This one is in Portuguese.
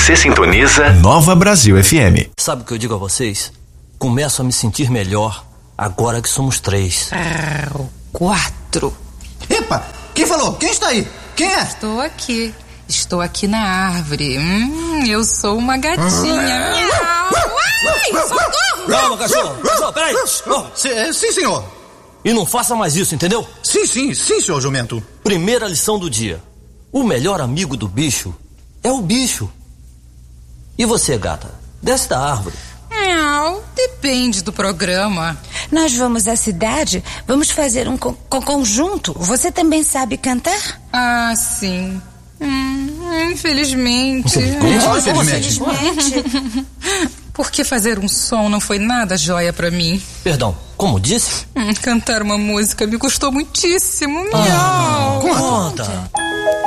Você sintoniza Nova Brasil FM. Sabe o que eu digo a vocês? Começo a me sentir melhor agora que somos 3. 4. Epa, quem falou? Quem está aí? Quem é? Estou aqui na árvore. Eu sou uma gatinha. Ai, socorro! Calma, cachorro, peraí. Sim, senhor. E não faça mais isso, entendeu? Sim, senhor jumento. Primeira lição do dia. O melhor amigo do bicho é o bicho. E você, gata? Desce da árvore. Depende do programa. Nós vamos à cidade, vamos fazer um conjunto. Você também sabe cantar? Ah, sim. Infelizmente. Infelizmente. Porque fazer um som não foi nada joia pra mim. Perdão, como disse? Cantar uma música me custou muitíssimo. Conta.